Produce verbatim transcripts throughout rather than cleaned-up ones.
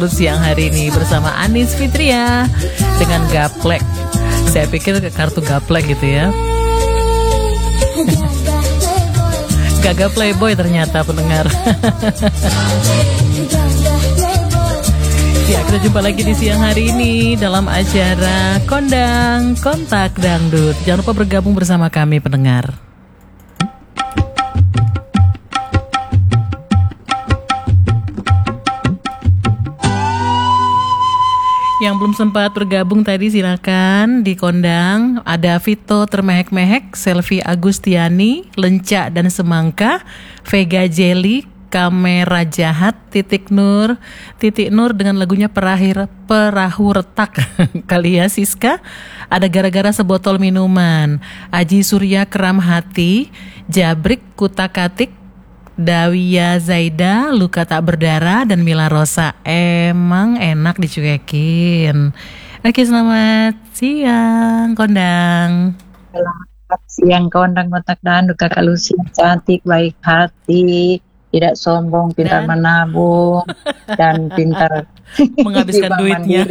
Dangdut siang hari ini bersama Anis Fitria dengan Gaplek. Saya pikir kartu Gaplek gitu ya. Gaga Playboy ternyata pendengar. Ya, kita jumpa lagi di siang hari ini dalam acara Kondang Kontak Dangdut. Jangan lupa bergabung bersama kami pendengar. Yang belum sempat bergabung tadi silakan di Kondang. Ada Vito Termehek-mehek, Selvi Agustiani, Lencak dan Semangka, Vega Jelly, Kamera Jahat, Titik Nur, Titik Nur dengan lagunya Perahir Perahu Retak, Kalia Siska, ada Gara-gara Sebotol Minuman, Aji Surya Keram Hati, Jabrik Kutak-Katik, Dawia Zaida, Luka Tak Berdarah, dan Mila Rosa. Emang enak dicuekin. Oke, selamat siang Kondang. Selamat siang Kondang Kontak Dangdut. Kakak Lucy cantik, baik hati, tidak sombong, pintar dan menabung dan pintar menghabiskan duitnya.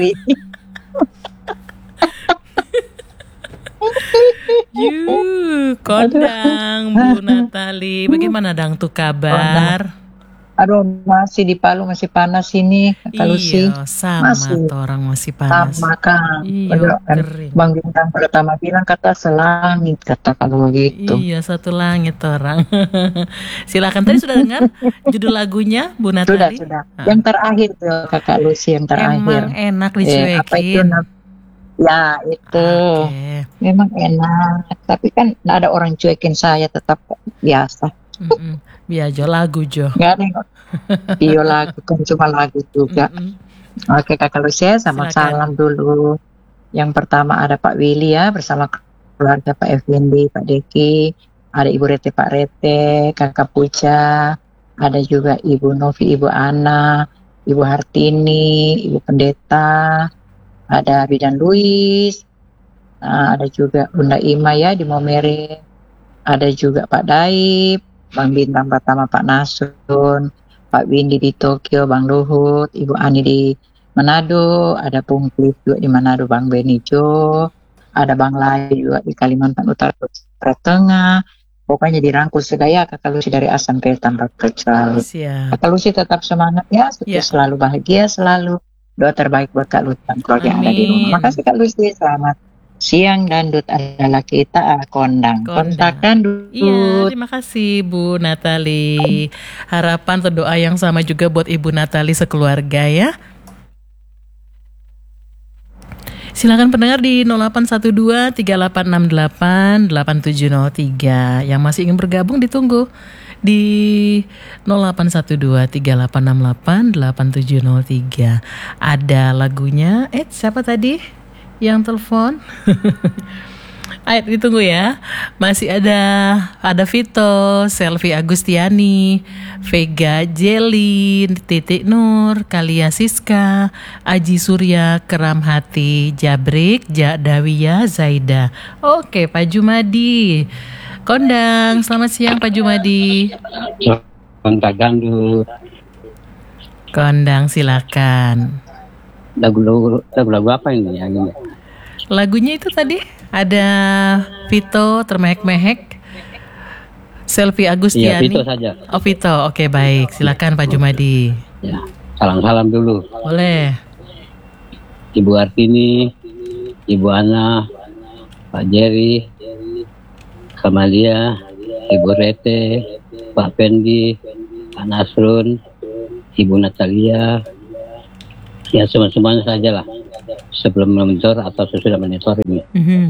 Yuh, Kondang Bu Natali, bagaimana Dang tuh kabar? Aduh, masih di Palu, masih panas ini Kakak Lucy. Iya, sama masih, orang masih panas. Sama kan. Iya, kan Bang Bintang pertama bilang kata selangit, kata kalau gitu. Iya, satu langit orang. Silakan, tadi sudah dengar judul lagunya Bu Natali? Sudah, sudah. Ah. Yang terakhir tuh Kakak Lucy, yang terakhir. Emang enak dicuekin. Eh, apa itu? Ya itu okay. Memang enak, tapi kan nggak ada orang cuekin saya, tetap biasa. Mm-mm. Biasa lagu Jo. Nggak ada yang bio lagu kan, cuma lagu juga. Mm-mm. Oke Kakak Lucia, sama salam dulu. Yang pertama ada Pak Willy ya, bersama keluarga Pak Effendi, Pak Deki, ada Ibu Rete, Pak Rete, Kakak Puja, ada juga Ibu Novi, Ibu Ana, Ibu Hartini, Ibu Pendeta, ada Bidan Luis, nah, ada juga Bunda Ima ya di Momere, ada juga Pak Daib, Bang Bintang pertama Pak Nasun, Pak Windy di Tokyo, Bang Luhut, Ibu Ani di Manado, ada Pungklis juga di Manado, Bang Benijo, ada Bang Lai juga di Kalimantan Utara Tengah. Pokoknya dirangkul segaya Kakak Lucy dari A sampai tanpa kecuali. Kakak Lucy tetap semangat ya, ya. Selalu bahagia, selalu. Doa terbaik buat Kak Lucy dan keluarga yang ada di rumah. Makasih Kak Lucy, selamat siang. Dangdut adalah kita, Kondang Kontak Dangdut. Iya, terima kasih Bu Natali. Harapan atau doa yang sama juga buat Ibu Natali sekeluarga ya. Silakan pendengar di nol delapan satu dua tiga delapan enam delapan delapan tujuh nol tiga. Yang masih ingin bergabung ditunggu di nol delapan satu dua tiga delapan enam delapan delapan tujuh nol tiga. Ada lagunya. Eh, siapa tadi yang telepon? Ayo ditunggu ya. Masih ada ada Vito, Selvi Agustiani, Vega Jelly, Titik Nur, Kalia Siska, Aji Surya Keram Hati, Jabrik, Dawia Zaida. Oke, Pak Jumadi. Kondang, selamat siang Pak Jumadi. Kontak Dangdut. Kondang, silakan. Lagu-lagu lagu apa ini yang ini? Lagunya itu tadi ada Vito Termehek-mehek, Selvi Agustiani. Iya, Vito saja. Oh, Vito. Oke, baik. Silakan Pak Jumadi. Ya, salam-salam dulu. Boleh. Ibu Artini, Ibu Ana, Pak Jerry, Kamalia, Ibu Rete, Pak Pendi, Pak Nasrun, Ibu Natalia, ya semua-semuanya saja lah, sebelum monitor atau sesudah monitor ini. Mm-hmm.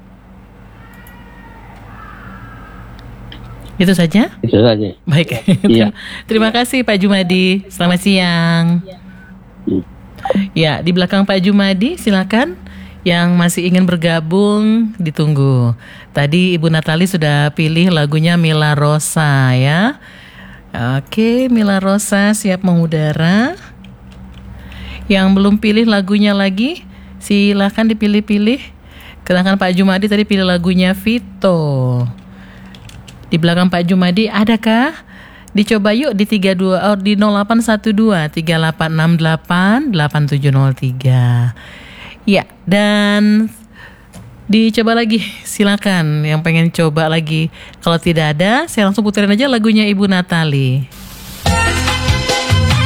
Itu saja? Itu saja. Baik. Iya. Terima kasih Pak Jumadi. Selamat siang. Hmm. Ya, di belakang Pak Jumadi, silakan. Yang masih ingin bergabung ditunggu. Tadi Ibu Natali sudah pilih lagunya Mila Rosa ya. Oke, Mila Rosa siap mengudara. Yang belum pilih lagunya lagi, silakan dipilih-pilih. Sedangkan Pak Jumadi tadi pilih lagunya Vito. Di belakang Pak Jumadi adakah Dicoba yuk di tiga dua oh, di nol delapan satu dua tiga delapan enam delapan delapan tujuh nol tiga. Ya, dan dicoba lagi, silakan yang pengen coba lagi. Kalau tidak ada, saya langsung puterin aja lagunya Ibu Natali.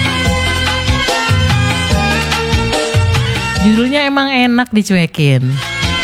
Judulnya emang enak dicuekin.